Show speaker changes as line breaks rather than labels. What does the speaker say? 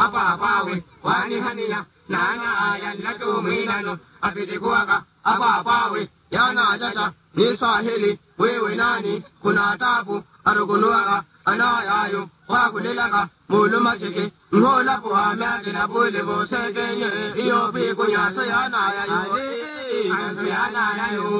apapawe wani haniya nana ayan latu minano apitikuaka apapawe yana jacha ni sahili wewe nani kuna tabu arugunuaka anayayo wakulilaka muluma cheke ngola puhamya kina bule bose kenye iyo piku nyasa yana yayo